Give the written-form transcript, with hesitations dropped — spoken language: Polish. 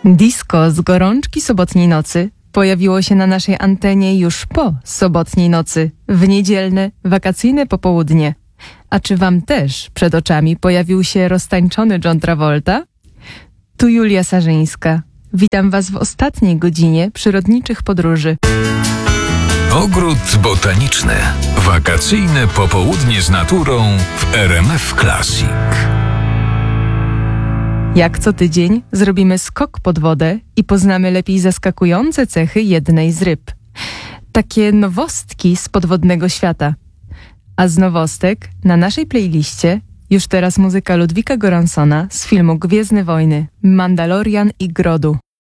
Disco z gorączki sobotniej nocy pojawiło się na naszej antenie już po sobotniej nocy, w niedzielne, wakacyjne popołudnie. A czy wam też przed oczami pojawił się roztańczony John Travolta? Tu Julia Sarzyńska. Witam was w ostatniej godzinie przyrodniczych podróży. Ogród botaniczny. Wakacyjne popołudnie z naturą w RMF Classic. Jak co tydzień zrobimy skok pod wodę i poznamy lepiej zaskakujące cechy jednej z ryb. Takie nowostki z podwodnego świata. A z nowostek na naszej playliście już teraz muzyka Ludwika Göranssona z filmu Gwiezdne Wojny, Mandalorian i Grodu.